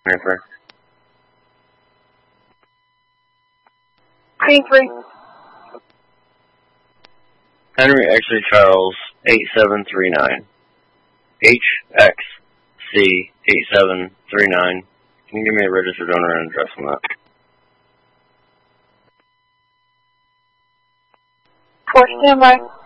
Transfer. Transfer. Henry X-ray Charles 8739. HXC 8739. Can you give me a registered owner and address on that? For standby.